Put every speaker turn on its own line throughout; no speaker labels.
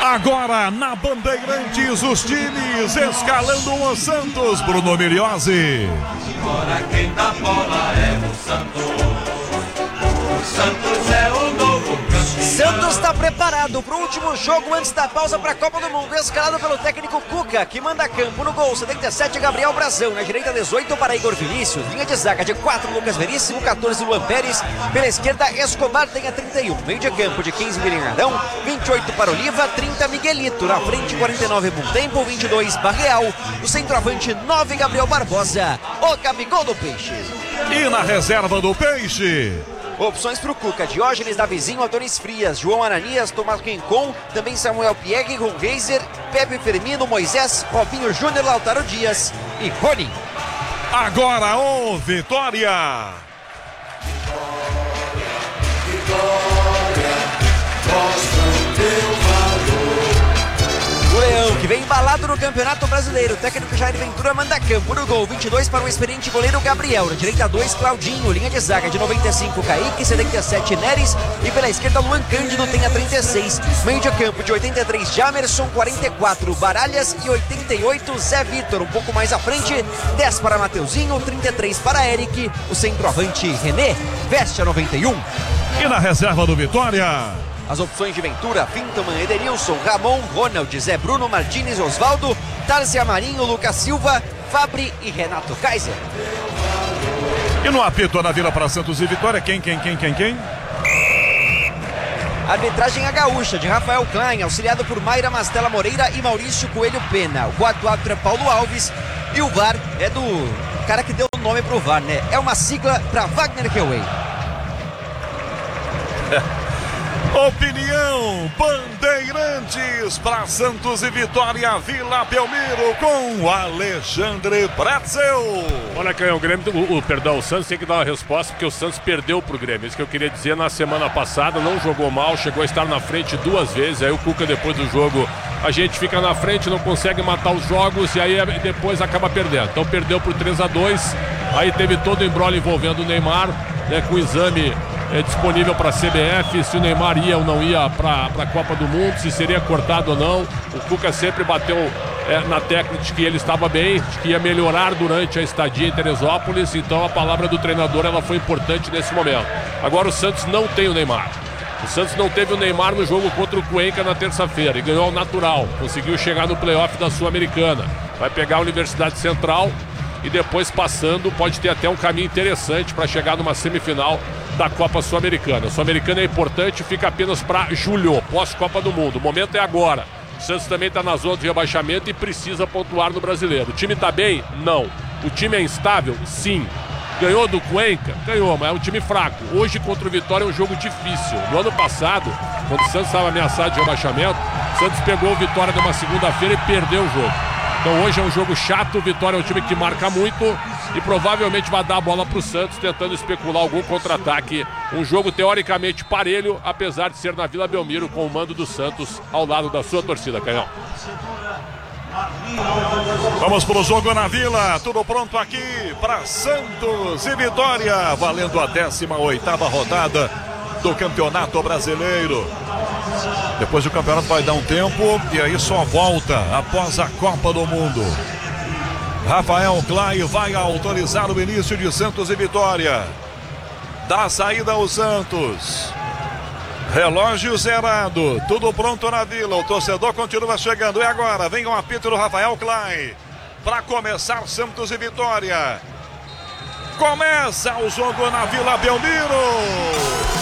Agora na Bandeirantes, os times escalando o Santos, Bruno Miliozzi.
Agora quem dá bola é o Santos. O Santos é o novo campeão.
Santos está preparado para o último jogo antes da pausa para a Copa do Mundo. Escalado pelo técnico Cuca, que manda campo. No gol 77, Gabriel Brazão. Na direita 18 para Igor Vinícius. Linha de zaga de 4, Lucas Veríssimo. 14, Luan Pérez. Pela esquerda, Escobar tem a 31. Meio de campo de 15, William Arão. 28 para Oliva. 30, Miguelito. Na frente 49, Bom Tempo. 22, Barreal. O centroavante 9, Gabriel Barbosa. O Gabigol do Peixe.
E na reserva do Peixe,
opções para o Cuca: Diógenes, Davizinho, Adonis Frias, João Ananias, Tomás Quencon, também Samuel Pierre, Ron Reiser, Pepe Firmino, Moisés, Robinho Júnior, Lautaro Dias e Rony.
Agora o Vitória.
Vitória, mostra o teu valor.
O Leão, que vem embalado no Campeonato Brasileiro. O técnico Jair Ventura manda campo. No gol 22 para o experiente goleiro Gabriel. Na direita 2, Claudinho. Linha de zaga de 95, Kaique. 77, Neres. E pela esquerda, Luan Cândido tem a 36. Meio de campo de 83, Jamerson. 44, Baralhas. E 88, Zé Vitor. Um pouco mais à frente, 10 para Mateuzinho. 33 para Eric. O centroavante René veste a 91.
E na reserva do Vitória,
as opções de Ventura: Fintelman, Edenilson, Ramon, Ronald, Zé Bruno, Martínez, Osvaldo, Tárcia Marinho, Lucas Silva, Fabri e Renato Kaiser.
E no apito na Vila para Santos e Vitória, quem?
Arbitragem a gaúcha de Rafael Klein, auxiliado por Mayra Mastella Moreira e Maurício Coelho Pena. O quarto árbitro é Paulo Alves e o VAR é do cara que deu o nome pro VAR, né? É uma sigla para Wagner Hellway.
Opinião Bandeirantes para Santos e Vitória, Vila Belmiro, com Alexandre Pretzel.
Olha, Canhão, o Grêmio, o Santos tem que dar uma resposta, porque o Santos perdeu pro Grêmio. Isso que eu queria dizer: na semana passada não jogou mal, chegou a estar na frente 2 vezes. Aí o Cuca, depois do jogo, a gente fica na frente, não consegue matar os jogos e aí depois acaba perdendo. Então perdeu por 3-2, aí teve todo o embrolho envolvendo o Neymar, né, com o exame disponível para a CBF, se o Neymar ia ou não ia para a Copa do Mundo, se seria cortado ou não. O Cuca sempre bateu na técnica de que ele estava bem, de que ia melhorar durante a estadia em Teresópolis. Então a palavra do treinador, ela foi importante nesse momento. Agora o Santos não tem o Neymar. O Santos não teve o Neymar no jogo contra o Cuenca na terça-feira e ganhou ao natural. Conseguiu chegar no playoff da Sul-Americana. Vai pegar a Universidade Central e depois, passando, pode ter até um caminho interessante para chegar numa semifinal da Copa Sul-Americana. A Sul-Americana é importante, fica apenas para julho, pós-Copa do Mundo. O momento é agora. O Santos também está na zona de rebaixamento e precisa pontuar no Brasileiro. O time está bem? Não. O time é instável? Sim. Ganhou do Cuenca? Ganhou, mas é um time fraco. Hoje, contra o Vitória, é um jogo difícil. No ano passado, quando o Santos estava ameaçado de rebaixamento, o Santos pegou o Vitória numa segunda-feira e perdeu o jogo. Então hoje é um jogo chato. O Vitória é um time que marca muito e provavelmente vai dar a bola para o Santos, tentando especular algum contra-ataque. Um jogo teoricamente parelho, apesar de ser na Vila Belmiro, com o mando do Santos ao lado da sua torcida, Canhão.
Vamos pro jogo na Vila, tudo pronto aqui para Santos e Vitória, valendo a 18ª rodada do Campeonato Brasileiro. Depois do campeonato vai dar um tempo e aí só volta após a Copa do Mundo. Rafael Klein vai autorizar o início de Santos e Vitória. Dá saída ao Santos. Relógio zerado, tudo pronto na Vila, o torcedor continua chegando. E agora vem um apito do Rafael Klein para começar Santos e Vitória. Começa o jogo na Vila Belmiro.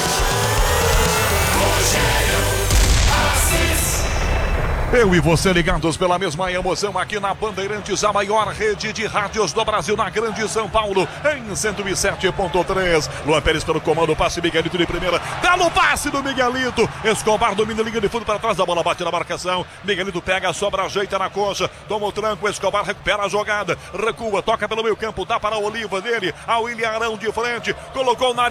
Eu e você ligados pela mesma emoção aqui na Bandeirantes, a maior rede de rádios do Brasil, na Grande São Paulo, em 107.3. Luan Pérez pelo comando, passe Miguelito de primeira, belo passe do Miguelito. Escobar domina a linha de fundo para trás da bola, bate na marcação. Miguelito pega, sobra, ajeita na coxa, toma o tranco, Escobar recupera a jogada, recua, toca pelo meio campo, dá para a Oliva dele, a William Arão de frente, colocou na